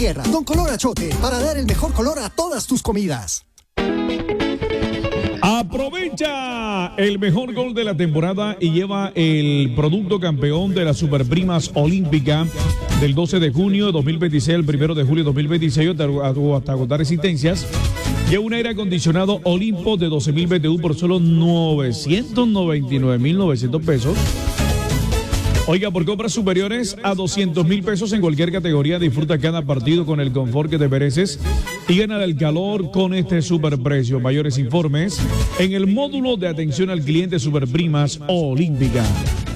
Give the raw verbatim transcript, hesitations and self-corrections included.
Tierra. Don Color Achote, para dar el mejor color a todas tus comidas. Aprovecha el mejor gol de la temporada y lleva el producto campeón de las Superprimas Olímpica del doce de junio de dos mil veintiséis al primero de julio de dos mil veintiséis hasta agotar resistencias. Lleva un aire acondicionado Olimpo de doce mil B T U por solo novecientos noventa y nueve mil novecientos pesos. Oiga, por compras superiores a doscientos mil pesos en cualquier categoría, disfruta cada partido con el confort que te mereces y gana el calor con este superprecio. Mayores informes en el módulo de atención al cliente Superprimas Olímpica.